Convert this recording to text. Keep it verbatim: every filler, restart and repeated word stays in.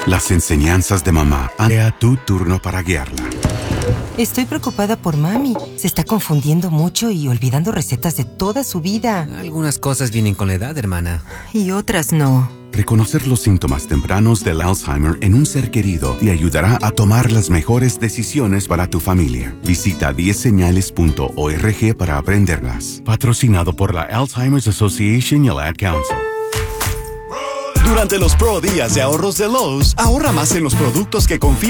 Las enseñanzas de mamá. A tu turno para guiarla. Estoy preocupada por mami. Se está confundiendo mucho y olvidando recetas de toda su vida. Algunas cosas vienen con la edad, hermana. Y otras no. Reconocer los síntomas tempranos del Alzheimer en un ser querido te ayudará a tomar las mejores decisiones para tu familia. Visita diez señales punto org para aprenderlas. Patrocinado por la Alzheimer's Association y el Ad Council. Durante los Pro Días de Ahorros de Lowe's, ahorra más en los productos que confías